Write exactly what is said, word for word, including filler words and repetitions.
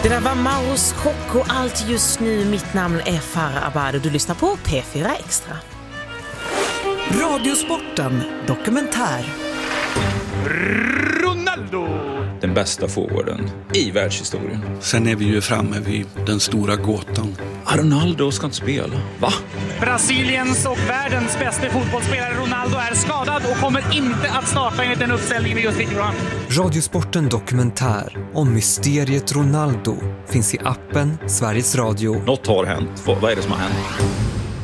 Det där var Maus chock och allt just nu. Mitt namn är Farah Abad och du lyssnar på P fyra Extra. Radiosporten dokumentär. Ronaldo! Den bästa forwarden i världshistorien. Sen är vi ju framme vid den stora gåtan. Ah, Ronaldo ska inte spela. Va? Brasiliens och världens bästa fotbollsspelare Ronaldo är skadad och kommer inte att starta enligt den uppställningen vi just fick fram. Radiosporten dokumentär om mysteriet Ronaldo finns i appen Sveriges Radio. Något har hänt. Vad är det som har hänt?